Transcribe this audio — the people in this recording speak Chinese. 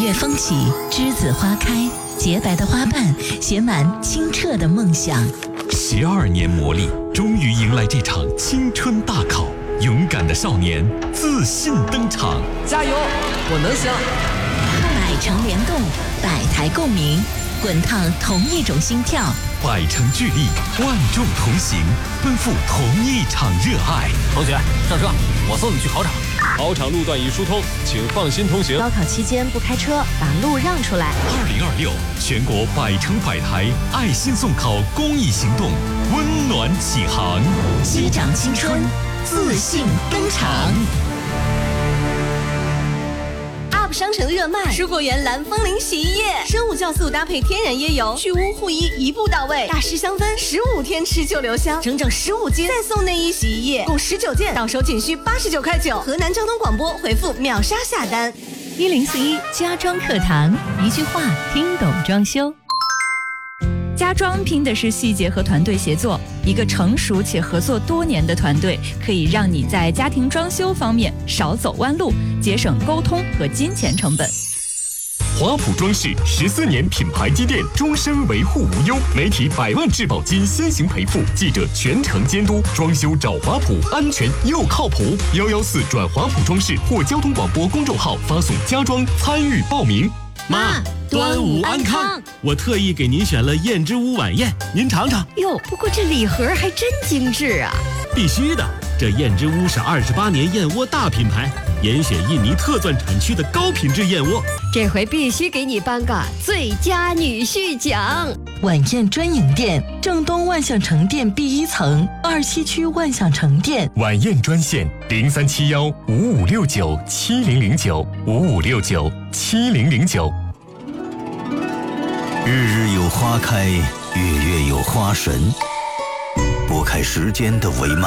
月风起，栀子花开，洁白的花瓣写满清澈的梦想。 12年磨砺，终于迎来这场青春大考。勇敢的少年自信登场， 加油，我能行！ 百城联动，百台共鸣，滚烫同一种心跳， 百城聚力，万众同行，奔赴同一场热爱。 同学，上车，我送你去考场。 考场路段已疏通，请放心通行。 高考期间不开车，把路让出来。 2026全国百城百台爱心送考公益行动温暖启航， 击掌青春，自信登场。 UP 商城热卖，蔬果园蓝风铃洗衣液，生物酵素搭配天然椰油，去污护衣一步到位，大师香氛，15天吃就留香，整整15斤，再送内衣洗衣液，共19件，到手仅需89.9块。河南交通广播回复秒杀下单。 1041家装课堂，一句话听懂装修。 家装拼的是细节和团队协作，一个成熟且合作多年的团队，可以让你在家庭装修方面少走弯路，节省沟通和金钱成本。 华普装饰14年品牌积淀，终身维护无忧，媒体100万质保金先行赔付，记者全程监督，装修找华普，安全又靠谱。114转华普装饰或交通广播公众号发送家装参与报名。 妈，端午安康！我特意给您选了燕之屋晚宴，您尝尝。 哟，不过这礼盒还真精致啊！ 必须的，这燕之屋是28年燕窝大品牌，严选印尼特钻产区的高品质燕窝。 这回必须给你颁个最佳女婿奖！ 晚宴专营店，正东万象城店 B1层，27区万象城店。 晚宴专线03715569700955697009。 日日有花开，月月有花神，拨开时间的帷幔。